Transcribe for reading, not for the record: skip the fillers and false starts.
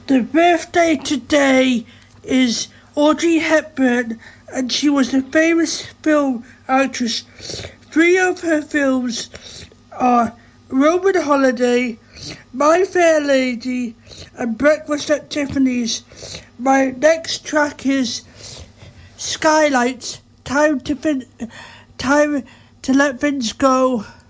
The birthday today is Audrey Hepburn, and she was a famous film actress. 3 of her films are Roman Holiday, My Fair Lady, and Breakfast at Tiffany's. My next track is Skylights, Time to Let Things Go.